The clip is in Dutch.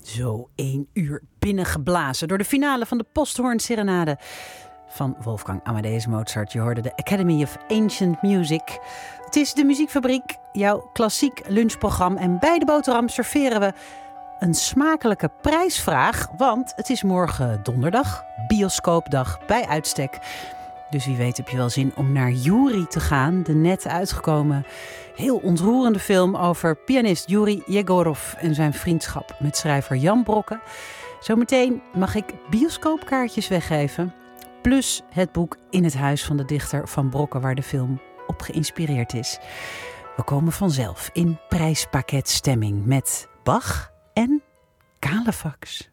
Zo 1 uur binnengeblazen door de finale van de Posthoorn Serenade van Wolfgang Amadeus Mozart. Je hoorde de Academy of Ancient Music. Het is de Muziekfabriek, jouw klassiek lunchprogramma. En bij de boterham serveren we een smakelijke prijsvraag. Want het is morgen donderdag, bioscoopdag bij uitstek. Dus wie weet heb je wel zin om naar Yuri te gaan. De net uitgekomen, heel ontroerende film over pianist Yuri Jegorov en zijn vriendschap met schrijver Jan Brokke. Zometeen mag ik bioscoopkaartjes weggeven. Plus het boek In het huis van de dichter van Brokke, waar de film op geïnspireerd is. We komen vanzelf in prijspaketstemming met Bach en Calefax.